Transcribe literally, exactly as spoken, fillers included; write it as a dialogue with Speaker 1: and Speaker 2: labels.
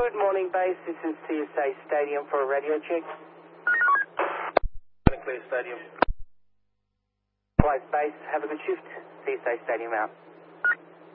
Speaker 1: Good morning, base. This is C S A Stadium for a radio check.
Speaker 2: Clear Stadium.
Speaker 1: Close base. Have a good shift. C S A Stadium out.